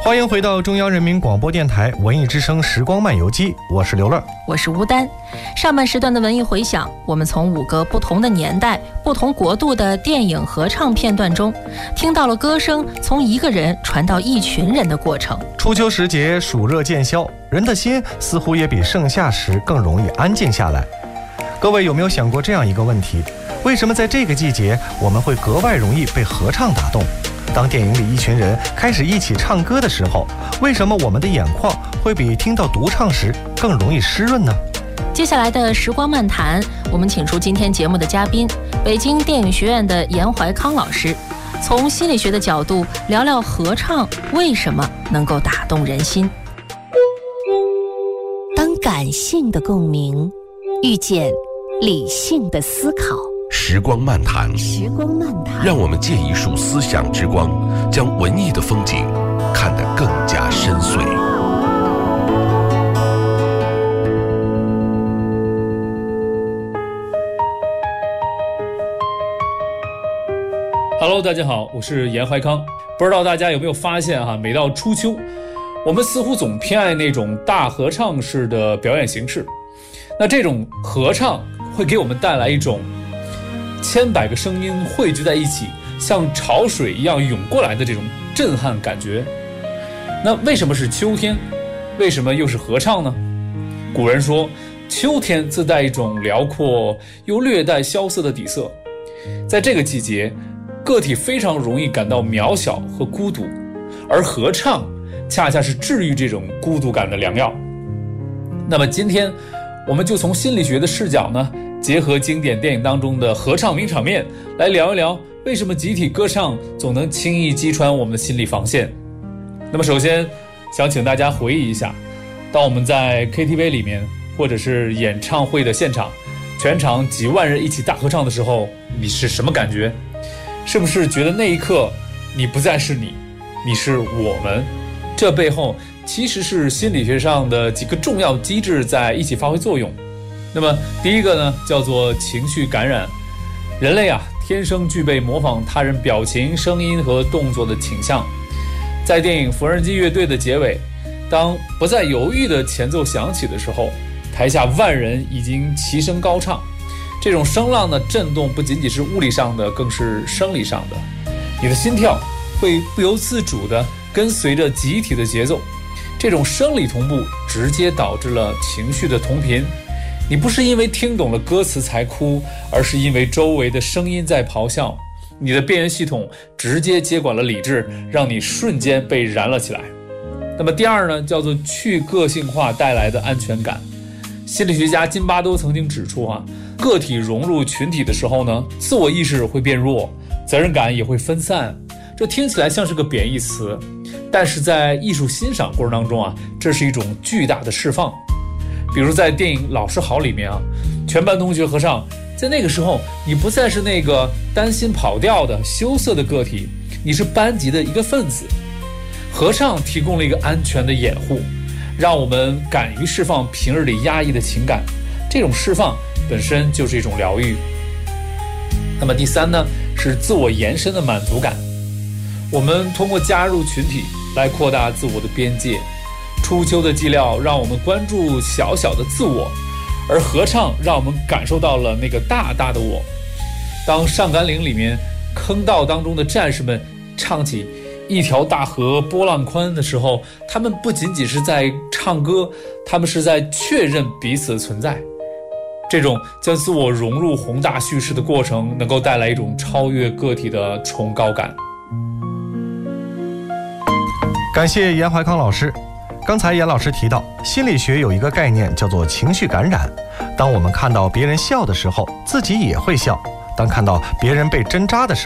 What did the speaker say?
欢迎回到中央人民广播电台文艺之声时光漫游记，我是刘乐， 我是吴丹。上半时段的文艺回响，我们从5个不同的年代、不同国度的电影合唱片段中，听到了歌声从一个人传到一群人的过程。 初秋时节，暑热渐消，人的心似乎也比盛夏时更容易安静下来。各位有没有想过这样一个问题：为什么在这个季节我们会格外容易被合唱打动？当电影里一群人开始一起唱歌的时候，为什么我们的眼眶会比听到独唱时更容易湿润呢？ 接下来的时光漫谈，我们请出今天节目的嘉宾，北京电影学院的严怀康老师，从心理学的角度聊聊合唱为什么能够打动人心。当感性的共鸣遇见理性的思考， 时光漫谈，让我们借一束思想之光，将文艺的风景看得更加深邃。 Hello， 大家好，我是严怀康。不知道大家有没有发现每到初秋，我们似乎总偏爱那种大合唱式的表演形式。那这种合唱会给我们带来一种千百个声音汇聚在一起，像潮水一样涌过来的这种震撼感觉。那为什么是秋天？为什么又是合唱呢？古人说，秋天自带一种辽阔又略带萧瑟的底色。在这个季节，个体非常容易感到渺小和孤独，而合唱恰恰是治愈这种孤独感的良药。那么今天我们就从心理学的视角呢，结合经典电影当中的合唱名场面，来聊一聊为什么集体歌唱总能轻易击穿我们的心理防线。那么首先想请大家回忆一下，当我们在 KTV 里面或者是演唱会的现场，全场几万人一起大合唱的时候，你是什么感觉？是不是觉得那一刻你不再是你，你是我们？这背后其实是心理学上的几个重要机制在一起发挥作用。那么第一个呢，叫做情绪感染。人类天生具备模仿他人表情、声音和动作的倾向。在电影《缝纫机乐队》的结尾，当不再犹豫的前奏响起的时候，台下万人已经齐声高唱。这种声浪的震动不仅仅是物理上的，更是生理上的。你的心跳会不由自主地跟随着集体的节奏，这种生理同步直接导致了情绪的同频。你不是因为听懂了歌词才哭，而是因为周围的声音在咆哮。你的边缘系统直接接管了理智，让你瞬间被燃了起来。那么第二呢，叫做去个性化带来的安全感。心理学家津巴多曾经指出个体融入群体的时候呢，自我意识会变弱，责任感也会分散。这听起来像是个贬义词，但是在艺术欣赏过程当中这是一种巨大的释放。比如在电影《老师好》里面全班同学合唱，在那个时候你不再是那个担心跑调的羞涩的个体，你是班级的一个分子。合唱提供了一个安全的掩护，让我们敢于释放平日里压抑的情感，这种释放本身就是一种疗愈。那么第三呢，是自我延伸的满足感。我们通过加入群体来扩大自我的边界。初秋的寂寥让我们关注小小的自我，而合唱让我们感受到了那个大大的我。当上甘岭里面坑道当中的战士们唱起一条大河波浪宽的时候，他们不仅仅是在唱歌，他们是在确认彼此的存在。这种将自我融入宏大叙事的过程，能够带来一种超越个体的崇高感。 感谢严怀康老师。刚才严老师提到，心理学有一个概念叫做情绪感染。当我们看到别人笑的时候，自己也会笑；当看到别人被针扎的时候，